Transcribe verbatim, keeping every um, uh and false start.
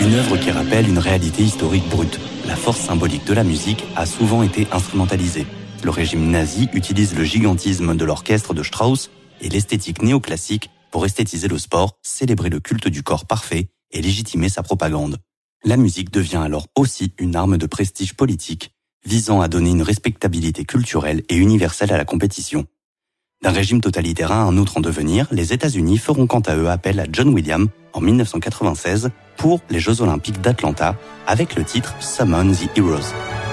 Une œuvre qui rappelle une réalité historique brute. La force symbolique de la musique a souvent été instrumentalisée. Le régime nazi utilise le gigantisme de l'orchestre de Strauss et l'esthétique néoclassique pour esthétiser le sport, célébrer le culte du corps parfait et légitimer sa propagande. La musique devient alors aussi une arme de prestige politique, visant à donner une respectabilité culturelle et universelle à la compétition. D'un régime totalitaire à un autre en devenir, les États-Unis feront quant à eux appel à John Williams en mille neuf cent quatre-vingt-seize pour les Jeux Olympiques d'Atlanta avec le titre Summon the Heroes.